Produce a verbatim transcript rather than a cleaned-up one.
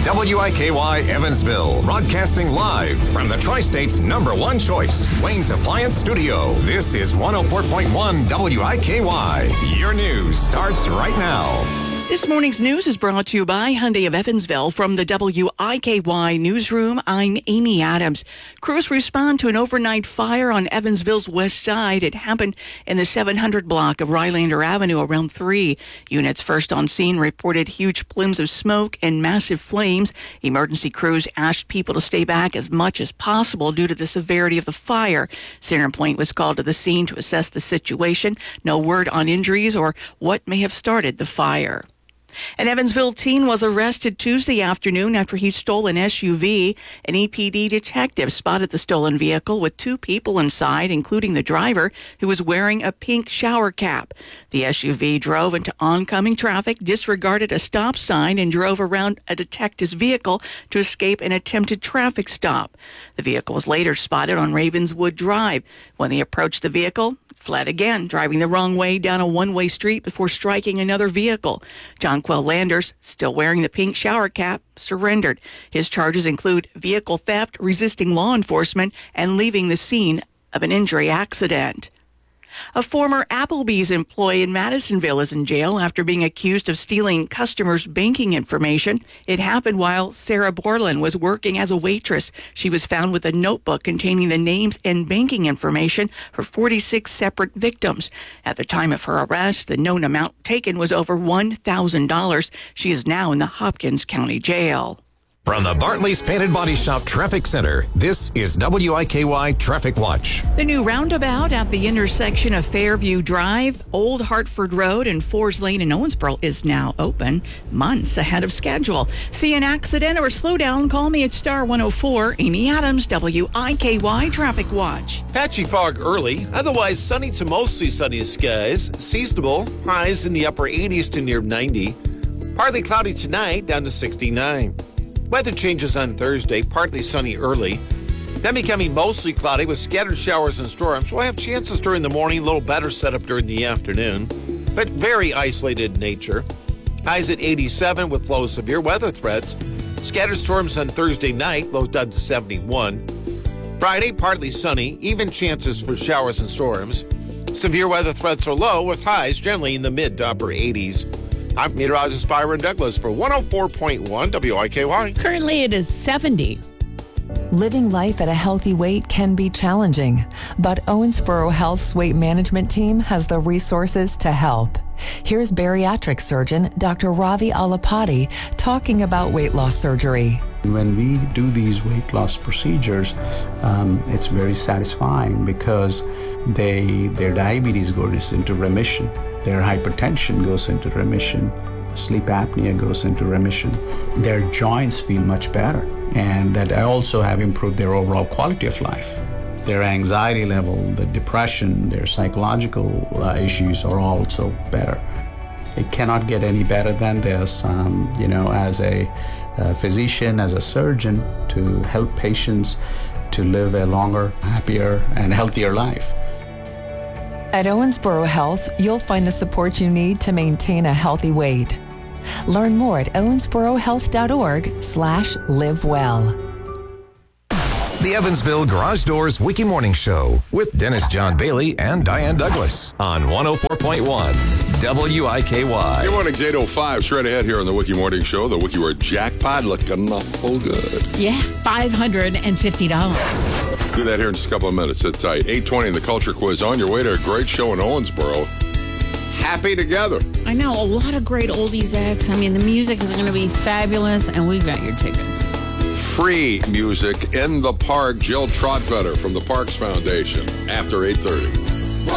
W I K Y Evansville, broadcasting live from the Tri-State's number one choice, Wayne's Appliance Studio. This is one oh four point one W I K Y. Your news starts right now. This morning's news is brought to you by Hyundai of Evansville. From the W I K Y newsroom, I'm Amy Adams. Crews respond to an overnight fire on Evansville's west side. It happened in the seven hundred block of Rylander Avenue around three. Units first on scene reported huge plumes of smoke and massive flames. Emergency crews asked people to stay back as much as possible due to the severity of the fire. CenterPoint was called to the scene to assess the situation. No word on injuries or what may have started the fire. An Evansville teen was arrested Tuesday afternoon after he stole an S U V. An E P D detective spotted the stolen vehicle with two people inside, including the driver, who was wearing a pink shower cap. The S U V drove into oncoming traffic, disregarded a stop sign, and drove around a detective's vehicle to escape an attempted traffic stop. The vehicle was later spotted on Ravenswood Drive. When they approached the vehicle, fled again, driving the wrong way down a one-way street before striking another vehicle. Jonquil Landers, still wearing the pink shower cap, surrendered. His charges include vehicle theft, resisting law enforcement, and leaving the scene of an injury accident. A former Applebee's employee in Madisonville is in jail after being accused of stealing customers' banking information. It happened while Sarah Borland was working as a waitress. She was found with a notebook containing the names and banking information for forty-six separate victims. At the time of her arrest, the known amount taken was over one thousand dollars. She is now in the Hopkins County Jail. From the Bartley's Painted Body Shop Traffic Center, this is W I K Y Traffic Watch. The new roundabout at the intersection of Fairview Drive, Old Hartford Road, and Fours Lane in Owensboro is now open, months ahead of schedule. See an accident or slow down, call me at Star one oh four. Amy Adams, W I K Y Traffic Watch. Patchy fog early, otherwise sunny to mostly sunny skies. Seasonable, highs in the upper eighties to near ninety. Partly cloudy tonight, down to sixty-nine. Weather changes on Thursday, partly sunny early, then becoming mostly cloudy with scattered showers and storms. We'll have chances during the morning, a little better setup during the afternoon, but very isolated in nature. Highs at eighty-seven with low severe weather threats. Scattered storms on Thursday night, lows down to seventy-one. Friday, partly sunny, even chances for showers and storms. Severe weather threats are low with highs generally in the mid to upper eighties. I'm meteorologist Byron Douglas for one oh four point one W I K Y. Currently it is seventy. Living life at a healthy weight can be challenging, but Owensboro Health's weight management team has the resources to help. Here's bariatric surgeon Doctor Ravi Alapati talking about weight loss surgery. When we do these weight loss procedures, um, it's very satisfying because they their diabetes goes into remission. Their hypertension goes into remission, sleep apnea goes into remission. Their joints feel much better, and that also have improved their overall quality of life. Their anxiety level, the depression, their psychological uh, issues are also better. It cannot get any better than this, um, you know, as a uh, physician, as a surgeon, to help patients to live a longer, happier, and healthier life. At Owensboro Health, you'll find the support you need to maintain a healthy weight. Learn more at owensborohealth.org slash live well. The Evansville Garage Doors Wiki Morning Show with Dennis John Bailey and Diane Douglas on one oh four point one W I K Y. Good morning, it's eight oh five. Straight ahead here on the Wiki Morning Show. The Wiki Word jackpot looking awful good. Yeah, five hundred fifty dollars. Do that here in just a couple of minutes. It's uh, eight twenty in the Culture Quiz. On your way to a great show in Owensboro. Happy together. I know, a lot of great oldies acts. I mean, the music is going to be fabulous, and we've got your tickets. Free music in the park. Jill Trotvetter from the Parks Foundation after eight thirty.